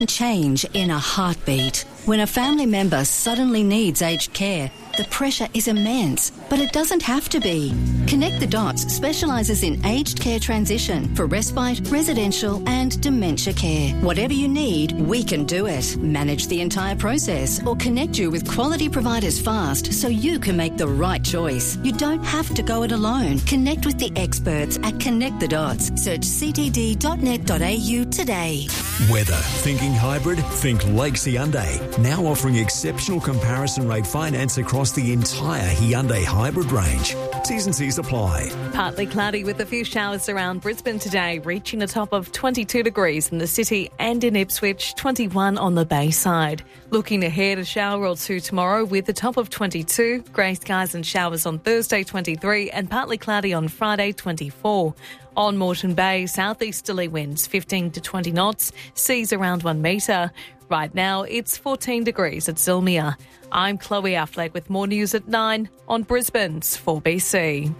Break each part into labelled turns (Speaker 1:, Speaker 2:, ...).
Speaker 1: Change in a heartbeat. When a family member suddenly needs aged care, the pressure is immense, but it doesn't have to be. Connect the Dots specialises in aged care transition for respite, residential and dementia care. Whatever you need, we can do it. Manage the entire process or connect you with quality providers fast so you can make the right choice. You don't have to go it alone. Connect with the experts at Connect the Dots. Search ctd.net.au today.
Speaker 2: Weather. Thinking hybrid? Think Lakes Hyundai. Now offering exceptional comparison rate finance across the entire Hyundai hybrid range. T's and C's apply.
Speaker 3: Partly cloudy with a few showers around Brisbane today, reaching a top of 22 degrees in the city and in Ipswich, 21 on the Bayside. Looking ahead, a shower or two tomorrow with a top of 22, grey skies and showers on Thursday, 23, and partly cloudy on Friday, 24. On Moreton Bay, southeasterly winds 15 to 20 knots, seas around 1 metre. Right now, it's 14 degrees at Zilmia. I'm Chloe Affleck with more news at 9 on Brisbane's 4BC.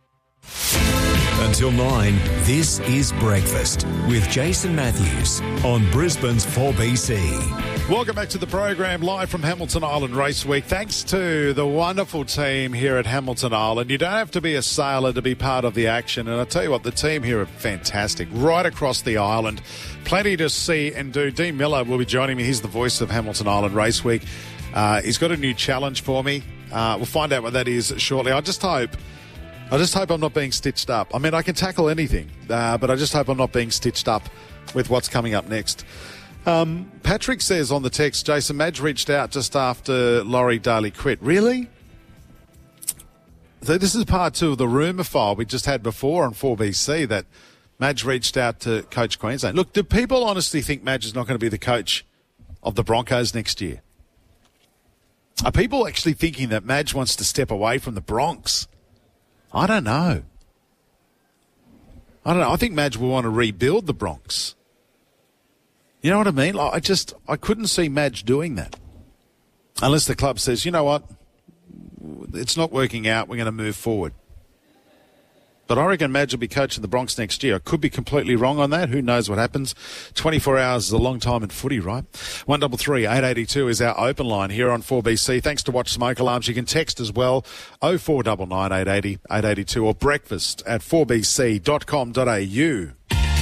Speaker 2: Until 9, this is Breakfast with Jason Matthews on Brisbane's 4BC.
Speaker 4: Welcome back to the program, live from Hamilton Island Race Week. Thanks to the wonderful team here at Hamilton Island. You don't have to be a sailor to be part of the action. And I tell you what, the team here are fantastic, right across the island. Plenty to see and do. Dean Miller will be joining me. He's the voice of Hamilton Island Race Week. He's got a new challenge for me. We'll find out what that is shortly. I just hope I'm not being stitched up. I mean, I can tackle anything, but I just hope I'm not being stitched up with what's coming up next. Patrick says on the text, Jason, Madge reached out just after Laurie Daly quit. Really? So this is part 2 of the rumour file we just had before on 4BC that Madge reached out to coach Queensland. Look, do people honestly think Madge is not going to be the coach of the Broncos next year? Are people actually thinking that Madge wants to step away from the Bronx? I don't know. I think Madge will want to rebuild the Bronx. You know what I mean? Like, I couldn't see Madge doing that. Unless the club says, you know what, it's not working out, we're going to move forward. But I reckon Madge will be coaching the Bronx next year. I could be completely wrong on that. Who knows what happens? 24 hours is a long time in footy, right? 133 882 is our open line here on 4BC. Thanks to Watch Smoke Alarms. You can text as well, 0499 880 882 or breakfast at 4bc.com.au.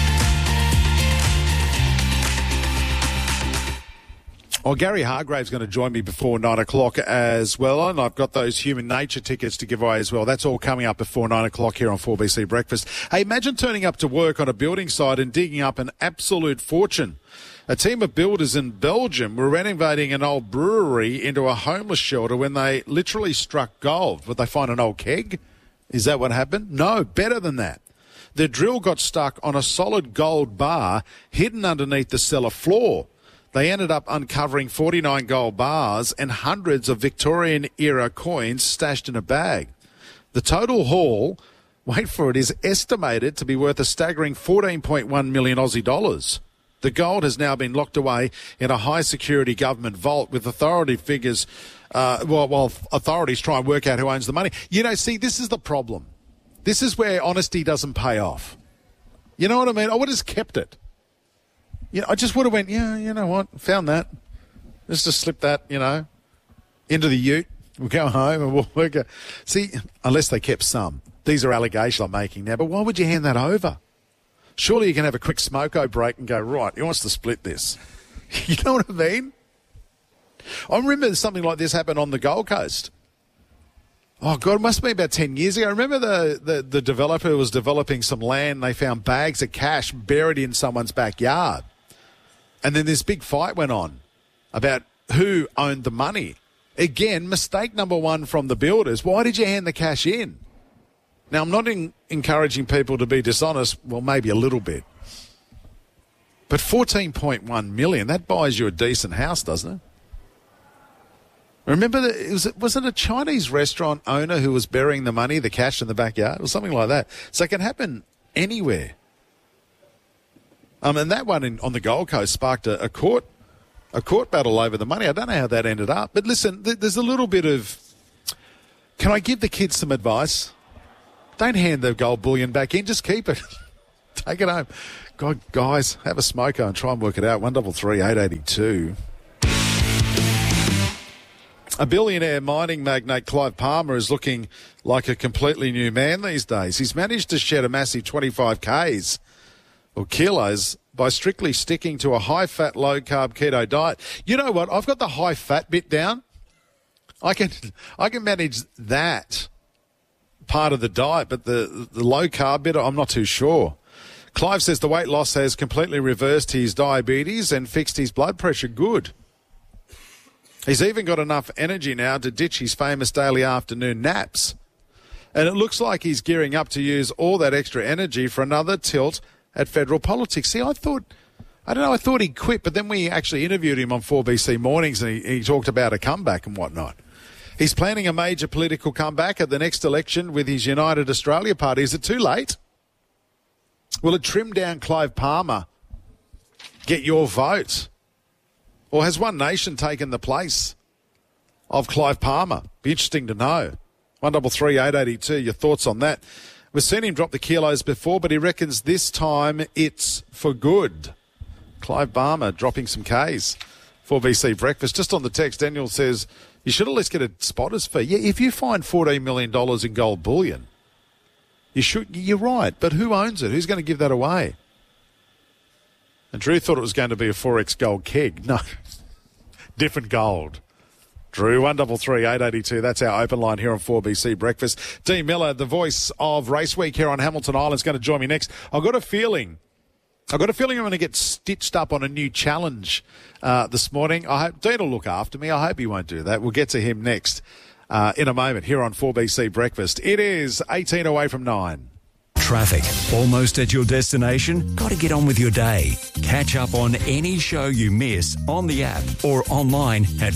Speaker 4: Well, Gary Hargrave's going to join me before 9 o'clock as well, and I've got those Human Nature tickets to give away as well. That's all coming up before 9 o'clock here on 4BC Breakfast. Hey, imagine turning up to work on a building site and digging up an absolute fortune. A team of builders in Belgium were renovating an old brewery into a homeless shelter when they literally struck gold. Would they find an old keg? Is that what happened? No, better than that. The drill got stuck on a solid gold bar hidden underneath the cellar floor. They ended up uncovering 49 gold bars and hundreds of Victorian-era coins stashed in a bag. The total haul, wait for it, is estimated to be worth a staggering 14.1 million Aussie dollars. The gold has now been locked away in a high-security government vault with authority figures, while authorities try and work out who owns the money. You know, see, this is the problem. This is where honesty doesn't pay off. You know what I mean? I would have just kept it. You know, I just would have went, yeah, you know what, found that. Let's just slip that, you know, into the ute. We'll go home and we'll work out. See, unless they kept some. These are allegations I'm making now, but why would you hand that over? Surely you can have a quick smoko break and go, right, he wants to split this. You know what I mean? I remember something like this happened on the Gold Coast. Oh, God, it must have been about 10 years ago. I remember the developer was developing some land. They found bags of cash buried in someone's backyard. And then this big fight went on about who owned the money. Again, mistake number one from the builders. Why did you hand the cash in? Now, I'm not encouraging people to be dishonest. Well, maybe a little bit. But 14.1 million, that buys you a decent house, doesn't it? Remember, was it a Chinese restaurant owner who was burying the money, the cash in the backyard, or something like that? So it can happen anywhere. And that one on the Gold Coast sparked a court battle over the money. I don't know how that ended up. But listen, there's a little bit of... Can I give the kids some advice? Don't hand the gold bullion back in. Just keep it. Take it home. God, guys, have a smoker and try and work it out. 133 882. A billionaire mining magnate, Clive Palmer, is looking like a completely new man these days. He's managed to shed a massive 25 Ks or kilos by strictly sticking to a high-fat, low-carb keto diet. You know what? I've got the high-fat bit down. I can manage that part of the diet, but the low-carb bit, I'm not too sure. Clive says the weight loss has completely reversed his diabetes and fixed his blood pressure. Good. He's even got enough energy now to ditch his famous daily afternoon naps. And it looks like he's gearing up to use all that extra energy for another tilt at federal politics. See, I thought he'd quit, but then we actually interviewed him on 4BC Mornings and he talked about a comeback and whatnot. He's planning a major political comeback at the next election with his United Australia Party. Is it too late? Will a trimmed down Clive Palmer get your vote? Or has One Nation taken the place of Clive Palmer? Be interesting to know. 133 882, your thoughts on that. We've seen him drop the kilos before, but he reckons this time it's for good. Clive Palmer dropping some Ks. 4BC Breakfast. Just on the text, Daniel says, you should at least get a spotter's fee. Yeah, if you find $14 million in gold bullion, you should. You're right, but who owns it? Who's going to give that away? And Drew thought it was going to be a 4X gold keg. No, different gold. Drew, 133 882. That's our open line here on 4BC Breakfast. Dean Miller, the voice of Race Week here on Hamilton Island, is going to join me next. I've got a feeling I'm going to get stitched up on a new challenge this morning. I hope Dean will look after me. I hope he won't do that. We'll get to him next in a moment here on 4BC Breakfast. It is 18 away from 9.
Speaker 2: Traffic. Almost at your destination? Got to get on with your day. Catch up on any show you miss on the app or online at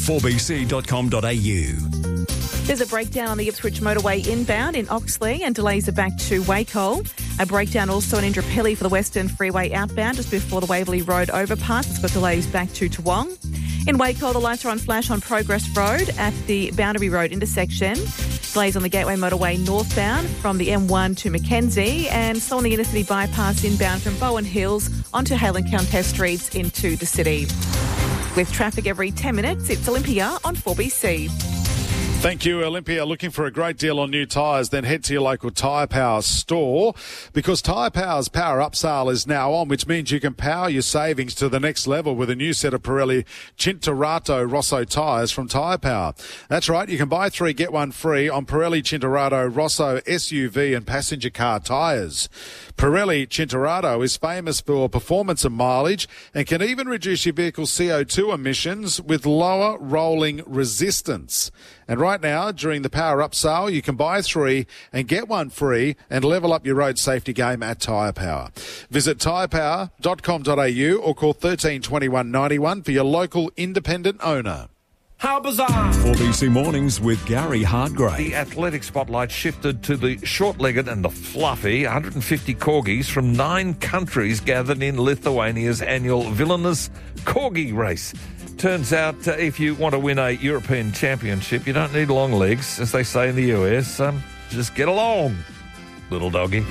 Speaker 2: 4bc.com.au.
Speaker 3: There's a breakdown on the Ipswich motorway inbound in Oxley and delays are back to Wacol. A breakdown also in Indooroopilly for the Western Freeway outbound just before the Waverley Road overpass. It's got delays back to Toowong. In Wacol, the lights are on flash on Progress Road at the Boundary Road intersection. Delays on the Gateway motorway northbound from the M1 to Mackenzie and so on the Inner-City bypass inbound from Bowen Hills onto Hale and Countess Streets into the city. With traffic every 10 minutes, it's Olympia on 4BC.
Speaker 4: Thank you, Olympia. Looking for a great deal on new tyres? Then head to your local Tyre Power store because Tyre Power's Power Up sale is now on, which means you can power your savings to the next level with a new set of Pirelli Cinturato Rosso tyres from Tyre Power. That's right. You can buy 3, get 1 free on Pirelli Cinturato Rosso SUV and passenger car tyres. Pirelli Cinturato is famous for performance and mileage and can even reduce your vehicle's CO2 emissions with lower rolling resistance. And right now, during the Power Up sale, you can buy 3 and get 1 free and level up your road safety game at Tyre Power. Visit tyrepower.com.au or call 13 21 91 for your local independent owner.
Speaker 5: How bizarre!
Speaker 2: 4BC Mornings with Gary Hartgrave.
Speaker 5: The athletic spotlight shifted to the short-legged and the fluffy 150 corgis from 9 countries gathered in Lithuania's annual Vilnius Corgi Race. Turns out if you want to win a European championship, you don't need long legs, as they say in the US. Just get along, little doggy.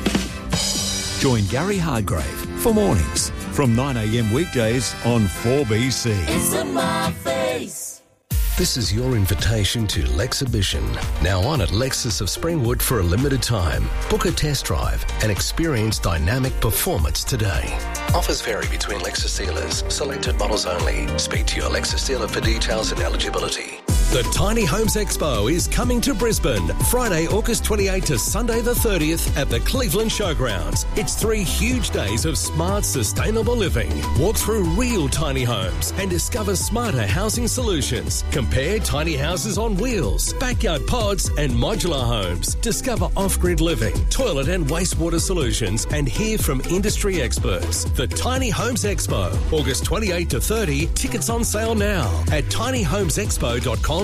Speaker 2: Join Gary Hartgrave for mornings from 9 a.m. weekdays on 4BC.
Speaker 6: It's in my face.
Speaker 7: This is your invitation to Lexhibition, now on at Lexus of Springwood for a limited time. Book a test drive and experience dynamic performance today. Offers vary between Lexus dealers, selected models only. Speak to your Lexus dealer for details and eligibility. The Tiny Homes Expo is coming to Brisbane, Friday, August 28 to Sunday the 30th at the Cleveland Showgrounds. It's 3 huge days of smart, sustainable living. Walk through real tiny homes and discover smarter housing solutions. Compare tiny houses on wheels, backyard pods and modular homes. Discover off-grid living, toilet and wastewater solutions and hear from industry experts. The Tiny Homes Expo, August 28 to 30. Tickets on sale now at tinyhomesexpo.com.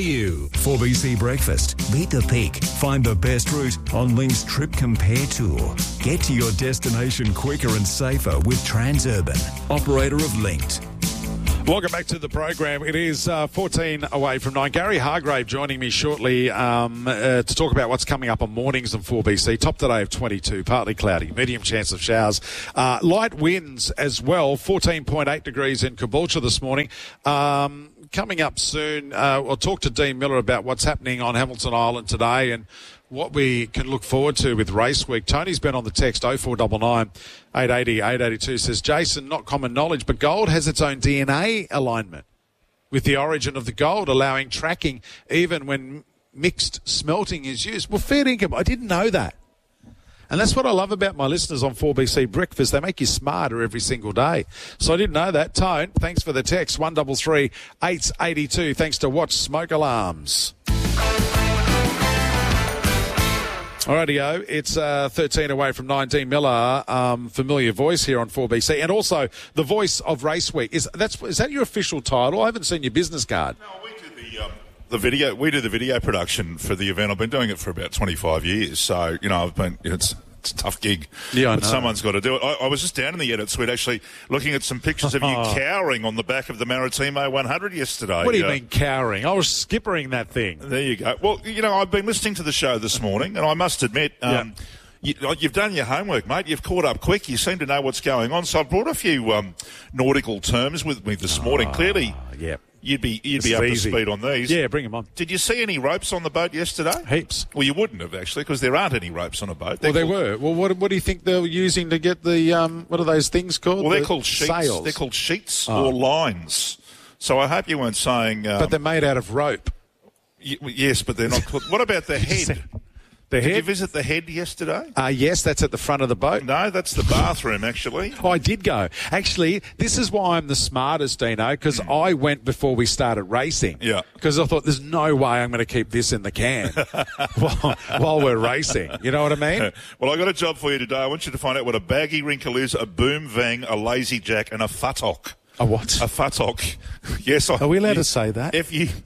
Speaker 2: 4BC Breakfast. Beat the peak. Find the best route on Link's Trip Compare Tour. Get to your destination quicker and safer with Transurban, operator of Linked.
Speaker 4: Welcome back to the program. It is 14 away from 9. Gary Hargrave joining me shortly to talk about what's coming up on mornings on 4BC. Top today of 22, partly cloudy, medium chance of showers. Light winds as well, 14.8 degrees in Caboolture this morning. Coming up soon, we'll talk to Dean Miller about what's happening on Hamilton Island today and what we can look forward to with Race Week. Tony's been on the text 0499 880 882, says, Jason, not common knowledge, but gold has its own DNA alignment with the origin of the gold, allowing tracking even when mixed smelting is used. Well, fair income, I didn't know that. And that's what I love about my listeners on 4BC Breakfast. They make you smarter every single day. So I didn't know that. Tone, thanks for the text, 133 882. Thanks to Watch Smoke Alarms. Alrighty-o, it's 13 away from 19. Miller, familiar voice here on 4BC, and also the voice of Race Week. Is that your official title? I haven't seen your business card.
Speaker 8: No, we do the video. We do the video production for the event. I've been doing it for about 25 years, so it's a tough gig.
Speaker 4: Yeah, I know.
Speaker 8: But someone's got to do it. I was just down in the Edit Suite actually looking at some pictures of you cowering on the back of the Maritimo 100 yesterday.
Speaker 4: What do you mean cowering? I was skippering that thing.
Speaker 8: There you go. Well, I've been listening to the show this morning, and I must admit, you've done your homework, mate. You've caught up quick. You seem to know what's going on. So I've brought a few nautical terms with me this morning. Clearly, you'd be up to speed on these.
Speaker 4: Yeah, bring them on.
Speaker 8: Did you see any ropes on the boat yesterday?
Speaker 4: Heaps.
Speaker 8: Well, you wouldn't have, actually, because there aren't any ropes on a boat.
Speaker 4: There were. Well, what do you think they were using to get the, what are those things called?
Speaker 8: Well, they're called sheets.
Speaker 4: Sails.
Speaker 8: They're called sheets or lines. So I hope you weren't saying...
Speaker 4: but they're made out of rope.
Speaker 8: Yes, but they're not called... What about the head? Did you visit the head yesterday?
Speaker 4: Yes, that's at the front of the boat.
Speaker 8: No, that's the bathroom, actually.
Speaker 4: I did go. Actually, this is why I'm the smartest, Dino, because I went before we started racing.
Speaker 8: Yeah.
Speaker 4: Because I thought, there's no way I'm going to keep this in the can while we're racing. You know what I mean?
Speaker 8: Well, I got a job for you today. I want you to find out what a baggy wrinkle is, a boom vang, a lazy jack, and a futtock.
Speaker 4: A what?
Speaker 8: A futtock. Yes.
Speaker 4: Are we allowed to say that?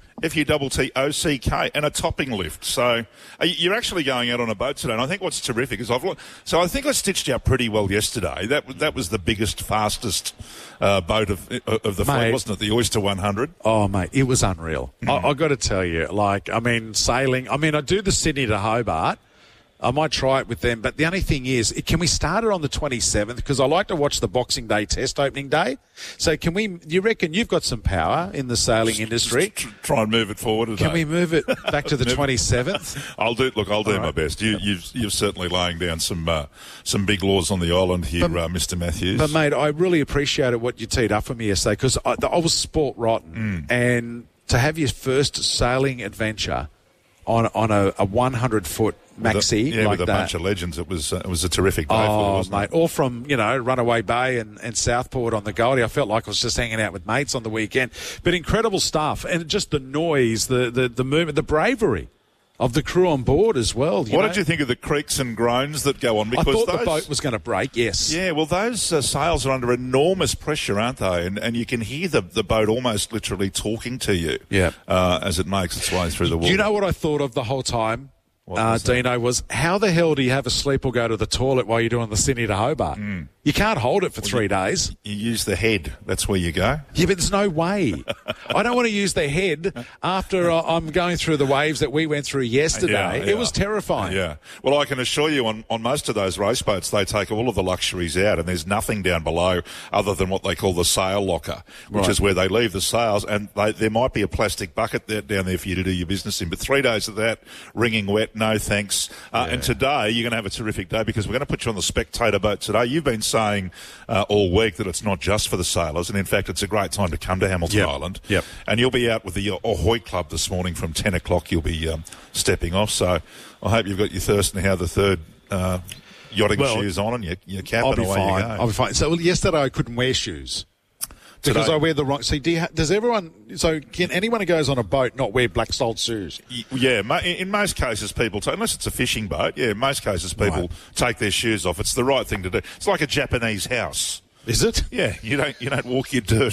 Speaker 4: F-U-double-T-O-C-K, and a topping lift. So you're actually going out on a boat today, and I think what's terrific is I think I stitched you up pretty well yesterday. That was the biggest, fastest boat of the fleet, wasn't it? The Oyster 100. Oh, mate, it was unreal. I got to tell you, sailing. I do the Sydney to Hobart. I might try it with them, but the only thing is, can we start it on the 27th? Because I like to watch the Boxing Day test opening day. So you reckon you've got some power in the sailing industry?
Speaker 8: Try and move it forward.
Speaker 4: Can we move it back to the 27th?
Speaker 8: I'll do my best. You're certainly laying down some big laws on the island here, Mr. Matthews. But mate,
Speaker 4: I really appreciated what you teed up for me yesterday, because I was sport rotten, and to have your first sailing adventure on a 100-foot maxi
Speaker 8: with a bunch of legends. It was a terrific day for you, wasn't it?
Speaker 4: All from, Runaway Bay and Southport on the Goldie. I felt like I was just hanging out with mates on the weekend. But incredible stuff. And just the noise, the movement, the bravery of the crew on board as well.
Speaker 8: What did you think of the creaks and groans that go on? Because
Speaker 4: I thought the boat was going to break, yes.
Speaker 8: Yeah, well, those sails are under enormous pressure, aren't they? And you can hear the boat almost literally talking to you as it makes its way through the water.
Speaker 4: Do you know what I thought of the whole time? Dino, was how the hell do you have a sleep or go to the toilet while you're doing the Sydney to Hobart? You can't hold it for 3 days.
Speaker 8: You use the head. That's where you go.
Speaker 4: Yeah, but there's no way. I don't want to use the head after I'm going through the waves that we went through yesterday. It was terrifying.
Speaker 8: Yeah. Well, I can assure you on most of those race boats, they take all of the luxuries out and there's nothing down below other than what they call the sail locker, which is where they leave the sails, and there might be a plastic bucket down there for you to do your business in. But 3 days of that, wringing wet, no thanks. And today you're going to have a terrific day because we're going to put you on the spectator boat today. You've been saying all week that it's not just for the sailors, and in fact it's a great time to come to Hamilton Island.
Speaker 4: Yep.
Speaker 8: And you'll be out with the Ahoy Club this morning from 10 o'clock. You'll be stepping off. So I hope you've got your Thurston Howe the Third yachting shoes on and your cap and away you go.
Speaker 4: I'll be fine. So yesterday I couldn't wear shoes. Because I wear the wrong... See, does everyone... So can anyone who goes on a boat not wear black-soled shoes?
Speaker 8: Yeah, in most cases people... Unless it's a fishing boat, in most cases people take their shoes off. It's the right thing to do. It's like a Japanese house.
Speaker 4: Is it?
Speaker 8: Yeah, you don't walk your dirt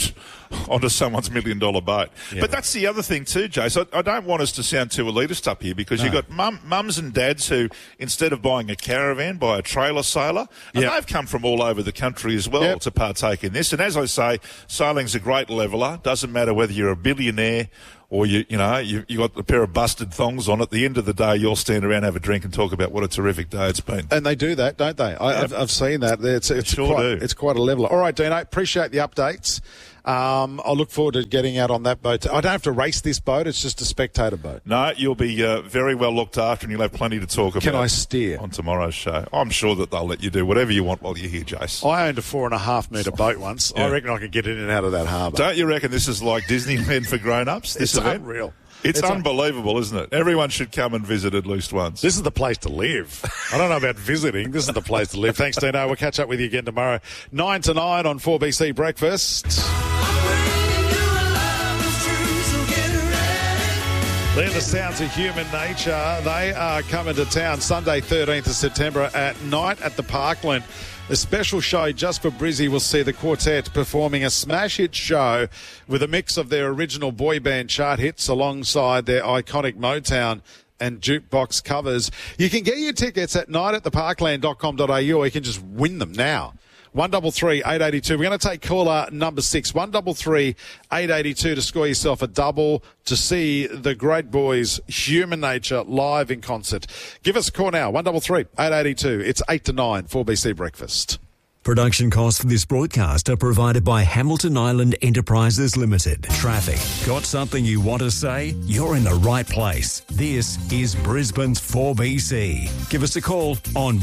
Speaker 8: onto someone's $1 million boat.
Speaker 4: Yeah.
Speaker 8: But that's the other thing too, Jace. I don't want us to sound too elitist up here because you've got mums and dads who, instead of buying a caravan, buy a trailer sailor. And they've come from all over the country as well to partake in this. And as I say, sailing's a great leveller. Doesn't matter whether you're a billionaire or you got a pair of busted thongs on. At the end of the day, you'll stand around, have a drink and talk about what a terrific day it's been.
Speaker 4: And they do that, don't they? I've seen that. It's quite a leveler. All right, Dino, appreciate the updates. I'll look forward to getting out on that boat. I don't have to race this boat. It's just a spectator boat.
Speaker 8: No, you'll be very well looked after and you'll have plenty to talk about.
Speaker 4: Can I steer?
Speaker 8: On tomorrow's show. I'm sure that they'll let you do whatever you want while you're here, Jace.
Speaker 4: I owned a 4.5 metre boat once. I reckon I could get in and out of that harbour.
Speaker 8: Don't you reckon this is like Disneyland for grown-ups?
Speaker 4: It's unreal.
Speaker 8: It's unbelievable, isn't it? Everyone should come and visit at least once.
Speaker 4: This is the place to live. I don't know about visiting. This is the place to live. Thanks, Dino. We'll catch up with you again tomorrow, 9 to 9 on 4BC Breakfast. They're the sounds of human nature. They are coming to town Sunday, 13th of September at night at the Parkland. A special show just for Brizzy will see the quartet performing a smash hit show with a mix of their original boy band chart hits alongside their iconic Motown and jukebox covers. You can get your tickets at nightattheparkland.com.au or you can just win them now. 133 882. We're going to take caller number 6. 133 882 to score yourself a double to see the great boys Human Nature live in concert. Give us a call now. 133 882. It's 8 to 9 4BC Breakfast.
Speaker 2: Production costs for this broadcast are provided by Hamilton Island Enterprises Limited. Traffic. Got something you want to say? You're in the right place. This is Brisbane's 4BC. Give us a call on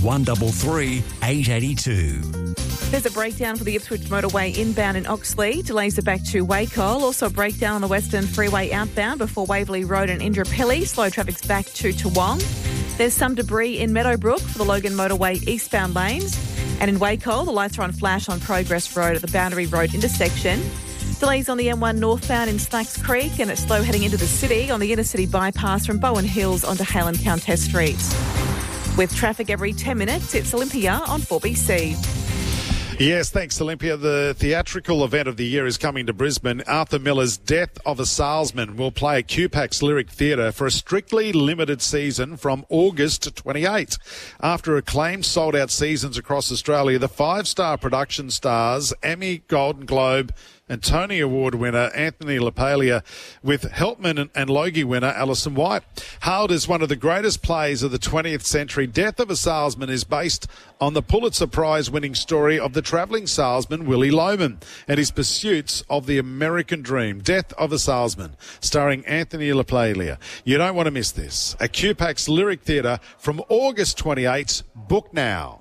Speaker 2: 133 882.
Speaker 3: There's a breakdown for the Ipswich motorway inbound in Oxley. Delays are back to Wacol. Also a breakdown on the Western Freeway outbound before Waverley Road and Indooroopilly. Slow traffic's back to Toowong. There's some debris in Meadowbrook for the Logan motorway eastbound lanes. And in Wacol, the lights are on flash on Progress Road at the Boundary Road intersection. Delays on the M1 northbound in Slacks Creek, and it's slow heading into the city on the inner city bypass from Bowen Hills onto Hale and Countess Streets. With traffic every 10 minutes, it's Olympia on 4BC.
Speaker 4: Yes, thanks, Olympia. The theatrical event of the year is coming to Brisbane. Arthur Miller's Death of a Salesman will play at QPAX Lyric Theatre for a strictly limited season from August to 28. After acclaimed sold-out seasons across Australia, the five-star production stars Emmy, Golden Globe and Tony Award winner Anthony LaPaglia with Helpman and Logie winner Alison White. Hailed as one of the greatest plays of the 20th century, Death of a Salesman is based on the Pulitzer Prize-winning story of the travelling salesman Willy Loman and his pursuits of the American dream. Death of a Salesman, starring Anthony LaPaglia. You don't want to miss this. At QPAX Lyric Theatre from August 28. Book now.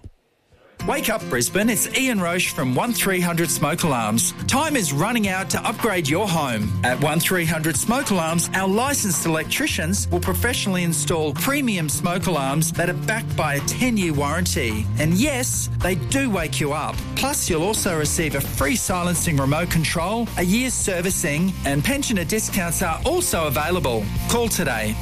Speaker 9: Wake up Brisbane, it's Ian Roche from 1300 Smoke Alarms. Time is running out to upgrade your home. At 1300 Smoke Alarms, our licensed electricians will professionally install premium smoke alarms that are backed by a 10-year warranty. And yes, they do wake you up. Plus, you'll also receive a free silencing remote control, a year's servicing, and pensioner discounts are also available. Call today.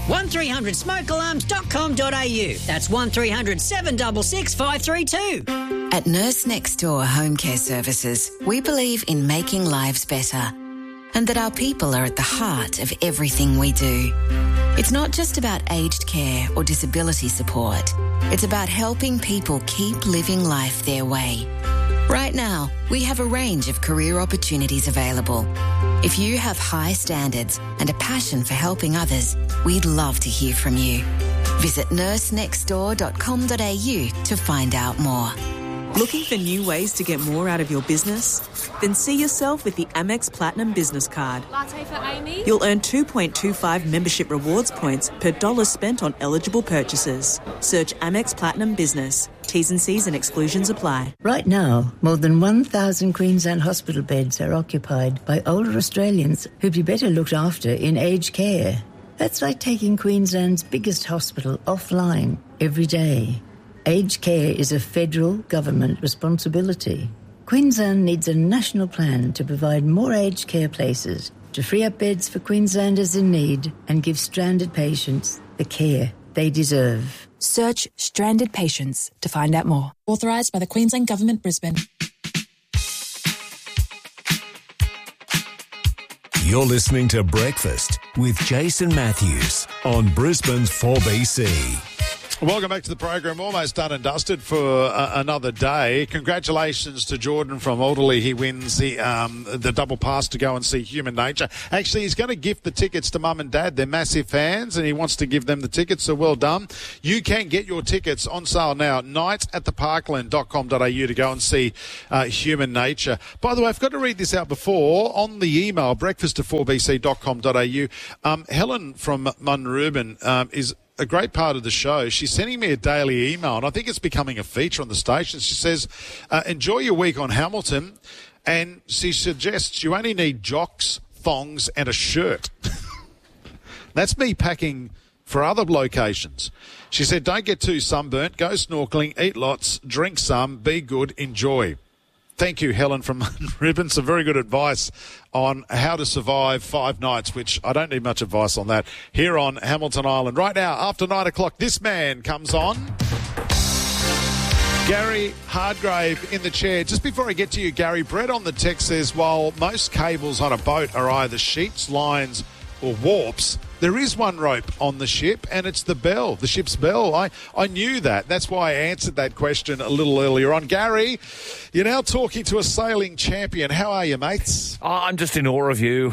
Speaker 10: 1300smokealarms.com.au. That's 1300 766 532.
Speaker 11: At Nurse Next Door Home Care Services, we believe in making lives better and that our people are at the heart of everything we do. It's not just about aged care or disability support. It's about helping people keep living life their way. Right now, we have a range of career opportunities available. If you have high standards and a passion for helping others, we'd love to hear from you. Visit nursenextdoor.com.au to find out more.
Speaker 12: Looking for new ways to get more out of your business? Then see yourself with the Amex Platinum Business Card.
Speaker 13: Latte for Amy?
Speaker 12: You'll earn 2.25 membership rewards points per dollar spent on eligible purchases. Search Amex Platinum Business. T's and C's and exclusions apply.
Speaker 14: Right now, more than 1,000 Queensland hospital beds are occupied by older Australians who'd be better looked after in aged care. That's like taking Queensland's biggest hospital offline every day. Aged care is a federal government responsibility. Queensland needs a national plan to provide more aged care places, to free up beds for Queenslanders in need and give stranded patients the care they deserve.
Speaker 15: Search Stranded Patients to find out more. Authorised by the Queensland Government, Brisbane.
Speaker 2: You're listening to Breakfast with Jason Matthews on Brisbane's 4BC.
Speaker 4: Welcome back to the program. Almost done and dusted for another day. Congratulations to Jordan from Alderley. He wins the double pass to go and see Human Nature. Actually, he's going to gift the tickets to Mum and Dad. They're massive fans, and he wants to give them the tickets, so well done. You can get your tickets on sale now, nightattheparkland.com.au to go and see Human Nature. By the way, I've got to read this out before. On the email, breakfast@4bc.com.au, Helen from Munrubin is a great part of the show. She's sending me a daily email, and I think it's becoming a feature on the station. She says, enjoy your week on Hamilton, and she suggests you only need jocks, thongs, and a shirt. That's me packing for other locations. She said, don't get too sunburnt, go snorkeling, eat lots, drink some, be good, enjoy. Thank you, Helen from Ribbon. Some very good advice on how to survive 5 nights, which I don't need much advice on that, here on Hamilton Island. Right now, after 9 o'clock, this man comes on. Gary Hardgrave in the chair. Just before I get to you, Gary, Brett on the text says, while most cables on a boat are either sheets, lines or warps, there is one rope on the ship, and it's the bell, the ship's bell. I knew that. That's why I answered that question a little earlier on. Gary, you're now talking to a sailing champion. How are you, mates?
Speaker 5: Oh, I'm just in awe of you.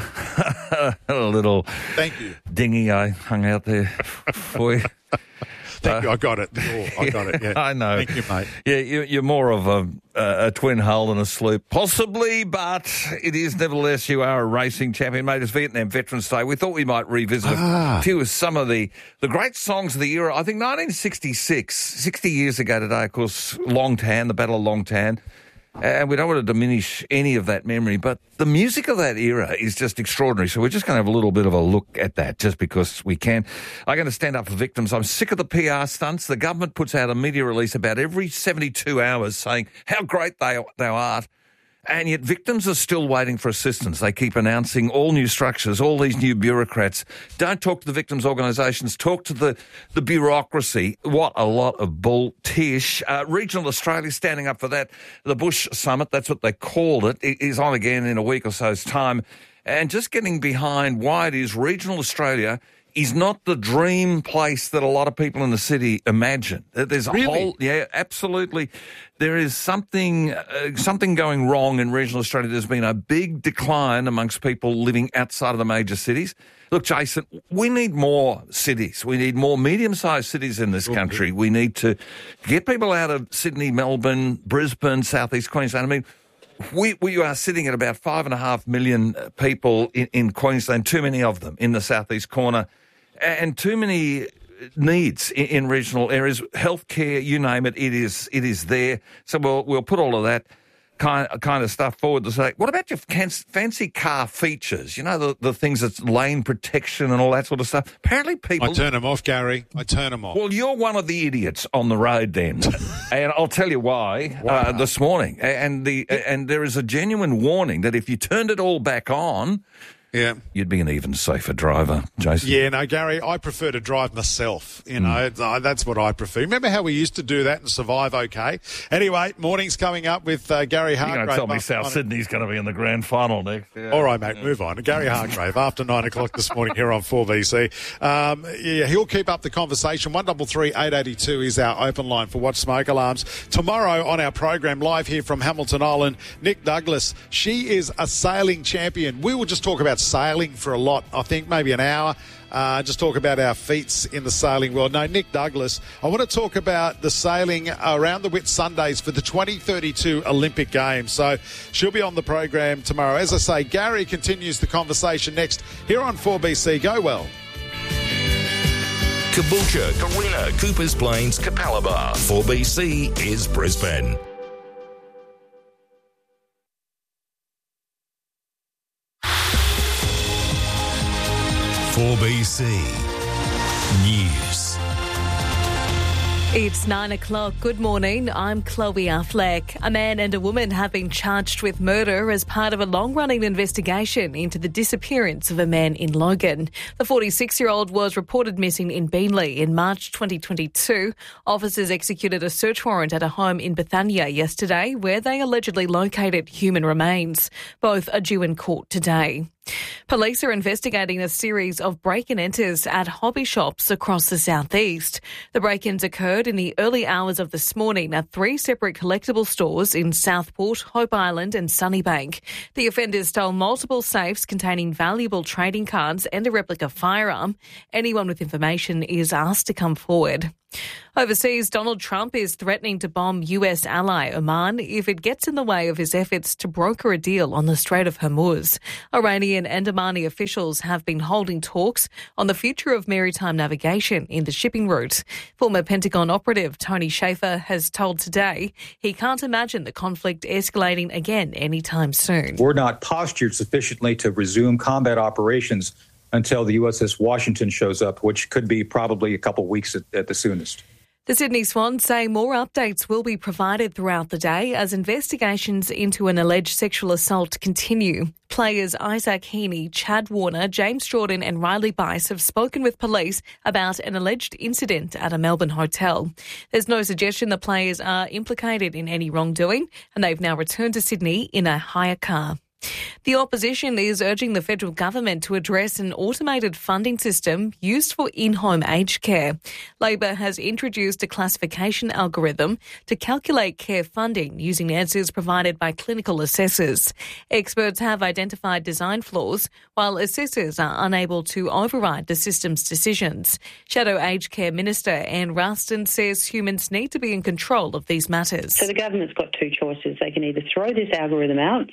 Speaker 5: A little
Speaker 4: Thank you.
Speaker 5: Dinghy I hung out there for you.
Speaker 4: Thank you. I got it. I got it. Yeah.
Speaker 5: I know.
Speaker 4: Thank you, mate.
Speaker 5: Yeah, you're more of a twin hull than a sloop, possibly, but it is nevertheless, you are a racing champion, mate. It's Vietnam Veterans Day. We thought we might revisit a few of some of the great songs of the era. I think 1966, 60 years ago today, of course, Long Tan, the Battle of Long Tan. And we don't want to diminish any of that memory, but the music of that era is just extraordinary. So we're just going to have a little bit of a look at that just because we can. I'm going to stand up for victims. I'm sick of the PR stunts. The government puts out a media release about every 72 hours saying how great thou art. And yet victims are still waiting for assistance. They keep announcing all new structures, all these new bureaucrats. Don't talk to the victims' organisations. Talk to the bureaucracy. What a lot of bull-tish. Regional Australia standing up for that. The Bush Summit, that's what they called it, is on again in a week or so's time. And just getting behind why it is regional Australia is not the dream place that a lot of people in the city imagine. There's a whole, yeah, absolutely. There is something going wrong in regional Australia. There's been a big decline amongst people living outside of the major cities. Look, Jason, we need more cities. We need more medium-sized cities in this country. We need to get people out of Sydney, Melbourne, Brisbane, southeast Queensland. I mean, we are sitting at about 5.5 million people in Queensland, too many of them in the southeast corner, and too many needs in regional areas. Healthcare, you name it, it is there. So we'll put all of that kind of stuff forward to say, what about your fancy car features? You know, the things that's lane protection and all that sort of stuff. Apparently people...
Speaker 4: I turn them off, Gary. I turn them off.
Speaker 5: Well, you're one of the idiots on the road then. And I'll tell you why this morning. And there is a genuine warning that if you turned it all back on...
Speaker 4: Yeah,
Speaker 5: you'd be an even safer driver, Jason.
Speaker 4: Yeah, no, Gary, I prefer to drive myself. You know, that's what I prefer. Remember how we used to do that and survive okay? Anyway, morning's coming up with Gary Hargrave.
Speaker 5: You're going to tell me South Sydney's going to be in the grand final next. Yeah.
Speaker 4: All right, mate, move on. Gary Hargrave, after 9 o'clock this morning here on 4BC. Yeah, he'll keep up the conversation. 133 882 is our open line for Watch Smoke Alarms. Tomorrow on our program, live here from Hamilton Island, Nick Douglas. She is a sailing champion. We will just talk about sailing for a lot, I think, maybe an hour. Just talk about our feats in the sailing world. No, Nick Douglas, I want to talk about the sailing around the Whitsundays for the 2032 Olympic Games. So she'll be on the program tomorrow. As I say, Gary continues the conversation next here on 4BC. Go well.
Speaker 13: Caboolture, Carina, Coopers Plains, Capalaba. 4BC is Brisbane.
Speaker 2: .4BC News.
Speaker 3: It's 9 o'clock. Good morning. I'm Chloe Affleck. A man and a woman have been charged with murder as part of a long-running investigation into the disappearance of a man in Logan. The 46-year-old was reported missing in Beenleigh in March 2022. Officers executed a search warrant at a home in Bethania yesterday where they allegedly located human remains. Both are due in court today. Police are investigating a series of break-and-enters at hobby shops across the southeast. The break-ins occurred in the early hours of this morning at 3 separate collectible stores in Southport, Hope Island and Sunnybank. The offenders stole multiple safes containing valuable trading cards and a replica firearm. Anyone with information is asked to come forward. Overseas, Donald Trump is threatening to bomb US ally Oman if it gets in the way of his efforts to broker a deal on the Strait of Hormuz. Iranian and Omani officials have been holding talks on the future of maritime navigation in the shipping route. Former Pentagon operative Tony Shaffer has told Today he can't imagine the conflict escalating again anytime soon.
Speaker 16: We're not postured sufficiently to resume combat operations until the USS Washington shows up, which could be probably a couple of weeks at the soonest.
Speaker 3: The Sydney Swans say more updates will be provided throughout the day as investigations into an alleged sexual assault continue. Players Isaac Heaney, Chad Warner, James Jordan and Riley Bice have spoken with police about an alleged incident at a Melbourne hotel. There's no suggestion the players are implicated in any wrongdoing, and they've now returned to Sydney in a hire car. The opposition is urging the federal government to address an automated funding system used for in-home aged care. Labor has introduced a classification algorithm to calculate care funding using answers provided by clinical assessors. Experts have identified design flaws, while assessors are unable to override the system's decisions. Shadow Aged Care Minister Anne Ralston says humans need to be in control of these matters.
Speaker 17: So the government's got two choices. They can either throw this algorithm out,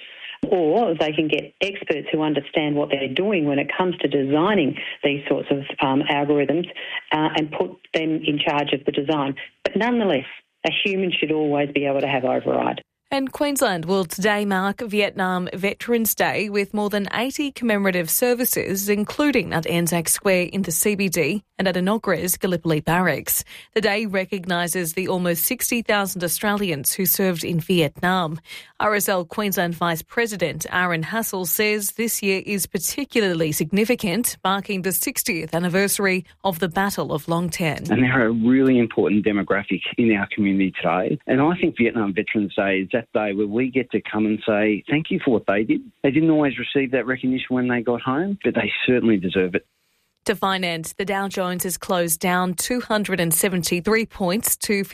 Speaker 17: or they can get experts who understand what they're doing when it comes to designing these sorts of algorithms and put them in charge of the design. But nonetheless, a human should always be able to have override.
Speaker 3: And Queensland will today mark Vietnam Veterans Day with more than 80 commemorative services, including at Anzac Square in the CBD and at Inauguras Gallipoli Barracks. The day recognises the almost 60,000 Australians who served in Vietnam. RSL Queensland Vice President Aaron Hassel says this year is particularly significant, marking the 60th anniversary of the Battle of Long Tan.
Speaker 18: And they're a really important demographic in our community today. And I think Vietnam Veterans Day is that day where we get to come and say thank you for what they did. They didn't always receive that recognition when they got home, but they certainly deserve it.
Speaker 3: To finance, the Dow Jones has closed down 273 points to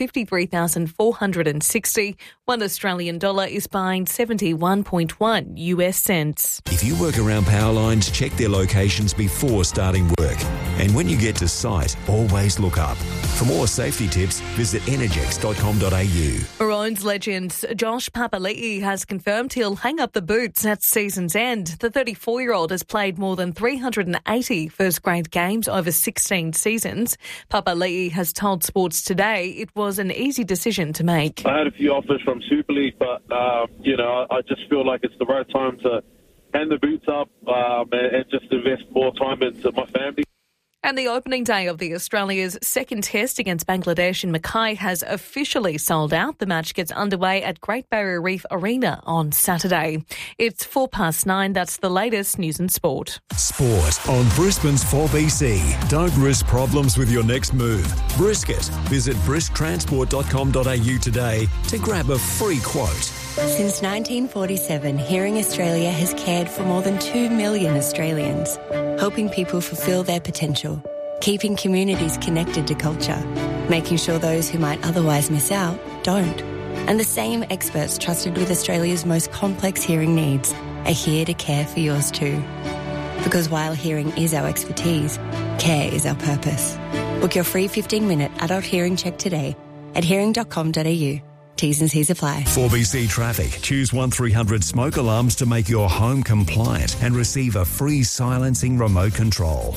Speaker 3: 53,460. One Australian dollar is buying 71.1 US cents.
Speaker 2: If you work around power lines, check their locations before starting work. And when you get to site, always look up. For more safety tips, visit energex.com.au.
Speaker 3: Maroons legend Josh Papali'i has confirmed he'll hang up the boots at season's end. The 34-year-old has played more than 380 first-grade games over 16 seasons. Papali'i has told Sports Today it was an easy decision to make.
Speaker 19: I had a few offers from Super League, but, I just feel like it's the right time to hang the boots up and just invest more time into my family.
Speaker 3: And the opening day of the Australia's second test against Bangladesh in Mackay has officially sold out. The match gets underway at Great Barrier Reef Arena on Saturday. It's 9:04. That's the latest news and sport.
Speaker 2: Sport on Brisbane's 4BC. Don't risk problems with your next move. Brisket. Visit brisktransport.com.au today to grab a free quote.
Speaker 20: Since 1947, Hearing Australia has cared for more than 2 million Australians, helping people fulfil their potential, keeping communities connected to culture, making sure those who might otherwise miss out don't. And the same experts trusted with Australia's most complex hearing needs are here to care for yours too. Because while hearing is our expertise, care is our purpose. Book your free 15-minute adult hearing check today at hearing.com.au. T's and C's apply.
Speaker 2: 4BC Traffic. Choose 1300 smoke alarms to make your home compliant and receive a free silencing remote control.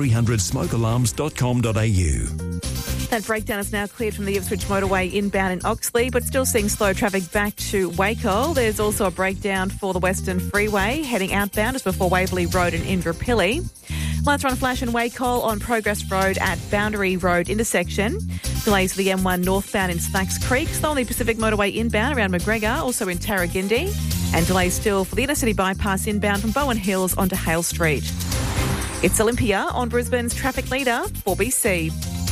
Speaker 2: 1300smokealarms.com.au.
Speaker 21: That breakdown is now cleared from the Ipswich motorway inbound in Oxley, but still seeing slow traffic back to Wacol. There's also a breakdown for the Western Freeway heading outbound just before Waverley Road and Inverpilly. Lights run flash in Wacol on Progress Road at Boundary Road intersection. Delays for the M1 northbound in Slacks Creek. Slowly Pacific motorway inbound around McGregor, also in Tarragindi. And delays still for the inner city bypass inbound from Bowen Hills onto Hale Street. It's Olympia on Brisbane's traffic leader, 4BC.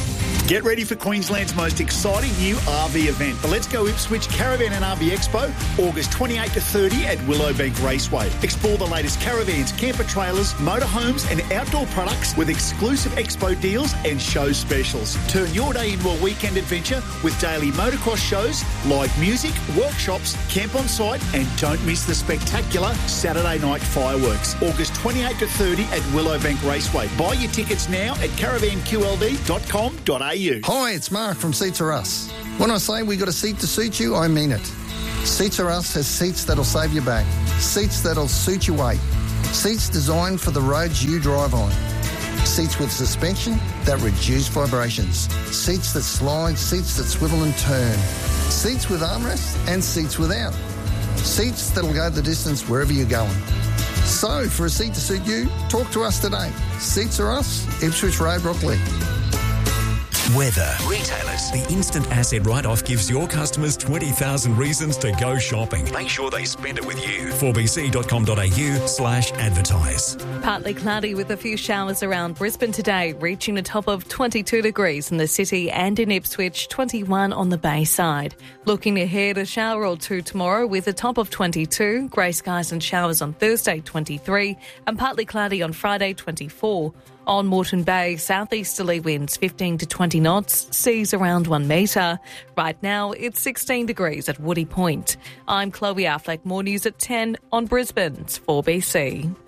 Speaker 1: Get ready for Queensland's most exciting new RV event, the Let's Go Ipswich Caravan and RV Expo, August 28 to 30 at Willowbank Raceway. Explore the latest caravans, camper trailers, motorhomes and outdoor products with exclusive expo deals and show specials. Turn your day into a weekend adventure with daily motocross shows, live music, workshops, camp on site and don't miss the spectacular Saturday night fireworks. August 28 to 30 at Willowbank Raceway. Buy your tickets now at caravanqld.com.au.
Speaker 22: Hi, it's Mark from Seats Are Us. When I say we got a seat to suit you, I mean it. Seats Are Us has seats that'll save your back, seats that'll suit your weight, seats designed for the roads you drive on, seats with suspension that reduce vibrations, seats that slide, seats that swivel and turn, seats with armrests and seats without, seats that'll go the distance wherever you're going. So, for a seat to suit you, talk to us today. Seats Are Us, Ipswich Road, Brooklyn.
Speaker 2: Weather. Retailers. The instant asset write-off gives your customers 20,000 reasons to go shopping. Make sure they spend it with you. 4bc.com.au/advertise.
Speaker 3: Partly cloudy with a few showers around Brisbane today, reaching a top of 22 degrees in the city and in Ipswich, 21 on the Bayside. Looking ahead, a shower or two tomorrow with a top of 22, grey skies and showers on Thursday, 23, and partly cloudy on Friday, 24. On Moreton Bay, southeasterly winds 15 to 20 knots, seas around 1 metre. Right now, it's 16 degrees at Woody Point. I'm Chloe Affleck. More news at 10 on Brisbane's 4BC.